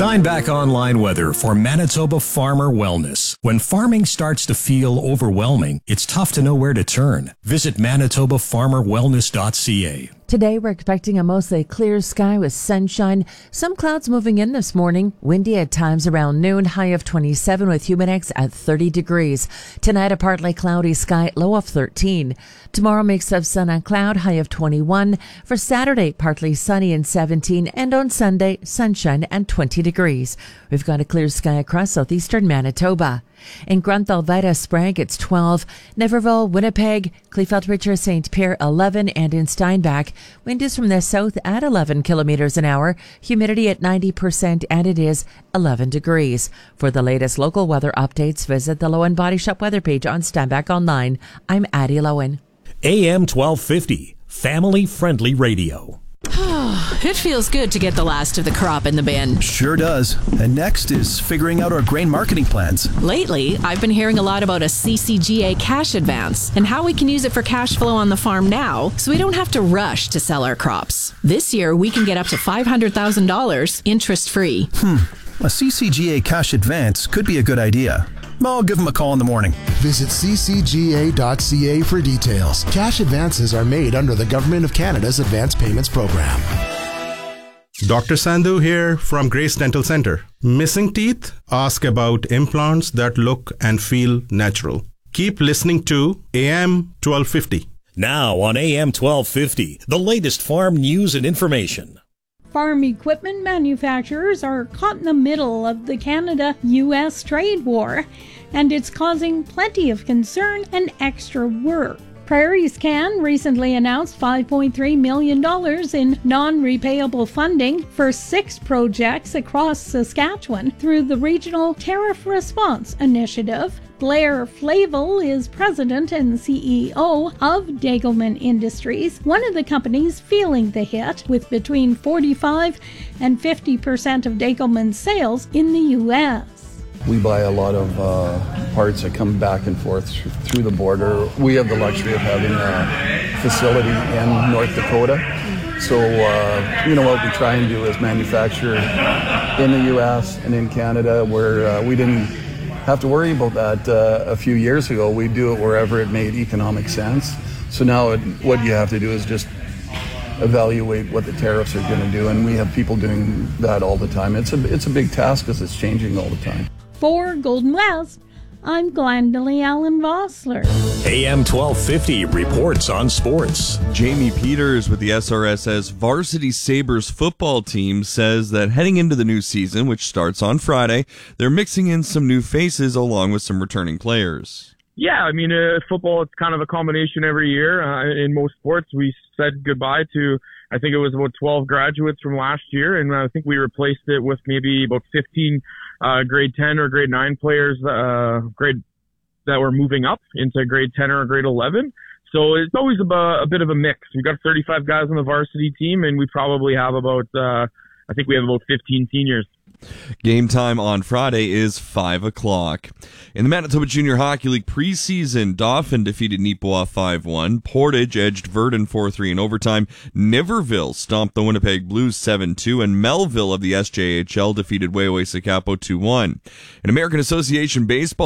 Steinbach Online weather for Manitoba Farmer Wellness. When farming starts to feel overwhelming, it's tough to know where to turn. Visit manitobafarmerwellness.ca. Today, we're expecting a mostly clear sky with sunshine. Some clouds moving in this morning. Windy at times around noon. High of 27 with humidex at 30 degrees. Tonight, a partly cloudy sky. Low of 13. Tomorrow, mix of sun and cloud. High of 21. For Saturday, partly sunny and 17. And on Sunday, sunshine and 20 degrees. We've got a clear sky across southeastern Manitoba. In Grunthal, Vita, Sprague, it's 12. Niverville, Winnipeg, Kleefeld, Richard, St. Pierre, 11. And in Steinbach, wind is from the south at 11 kilometers an hour. Humidity at 90%, and it is 11 degrees. For the latest local weather updates, visit the Lowen Body Shop weather page on Steinbach Online. I'm Addie Lowen. AM 1250, family-friendly radio. It feels good to get the last of the crop in the bin. Sure does. And next is figuring out our grain marketing plans. Lately, I've been hearing a lot about a CCGA cash advance and how we can use it for cash flow on the farm now so we don't have to rush to sell our crops. This year, we can get up to $500,000 interest-free. A CCGA cash advance could be a good idea. I'll give them a call in the morning. Visit ccga.ca for details. Cash advances are made under the Government of Canada's Advance Payments Program. Dr. Sandhu here from Grace Dental Center. Missing teeth? Ask about implants that look and feel natural. Keep listening to AM 1250. Now on AM 1250, the latest farm news and information. Farm equipment manufacturers are caught in the middle of the Canada-U.S. trade war, and it's causing plenty of concern and extra work. PrairieScan recently announced $5.3 million in non-repayable funding for 6 projects across Saskatchewan through the Regional Tariff Response Initiative. Blair Flavel is president and CEO of Degelman Industries, one of the companies feeling the hit, with between 45 and 50% of Degelman's sales in the U.S. We buy a lot of parts that come back and forth through the border. We have the luxury of having a facility in North Dakota. So, what we try and do is manufacture in the U.S. and in Canada, where we didn't have to worry about that a few years ago. We do it wherever it made economic sense. So now what you have to do is just evaluate what the tariffs are going to do, and we have people doing that all the time. It's a big task because it's changing all the time. For Golden West, I'm Glendalee Allen Vossler. AM 1250 reports on sports. Jamie Peters with the SRSS Varsity Sabres football team says that heading into the new season, which starts on Friday, they're mixing in some new faces along with some returning players. Yeah, I mean, football, it's kind of a combination every year. In most sports, we said goodbye to, I think it was about 12 graduates from last year, and I think we replaced it with maybe about 15 grade 10 or grade 9 players that were moving up into grade 10 or grade 11. So it's always a bit of a mix. We've got 35 guys on the varsity team, and we probably have about 15 seniors. Game time on Friday is 5 o'clock. In the Manitoba Junior Hockey League preseason, Dauphin defeated Neepawa 5-1. Portage edged Verdun 4-3 in overtime. Niverville stomped the Winnipeg Blues 7-2. And Melville of the SJHL defeated Wayway Sakapo 2-1. In American Association Baseball,